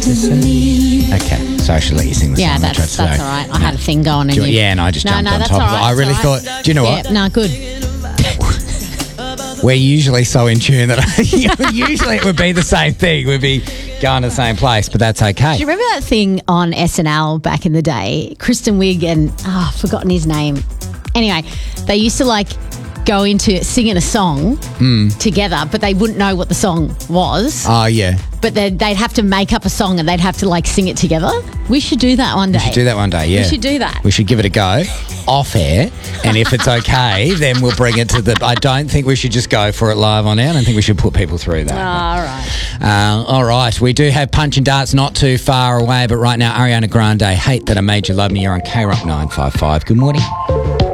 Okay, so I should let you sing the Yeah, song. that's all right. I had a thing going. And Yeah, and I just jumped on that's top all of it. right, I really that's all thought, do you know what? Yeah, no, good. We're usually so in tune that usually it would be the same thing. We'd be going to the same place, but that's okay. Do you remember that thing on SNL back in the day? Kristen Wiig and, I've forgotten his name. Anyway, they used to go into singing a song together, but they wouldn't know what the song was. Oh, yeah. But they'd have to make up a song and they'd have to sing it together. We should do that one day. We should do that one day, yeah. We should do that. We should give it a go off air, and if it's okay, then we'll bring it to the... I don't think we should just go for it live on air. I don't think we should put people through that. All right. All right. We do have Punch and Darts not too far away, but right now, Ariana Grande, Hate That I Made You Love Me. You're on K-Rock 955. Good morning.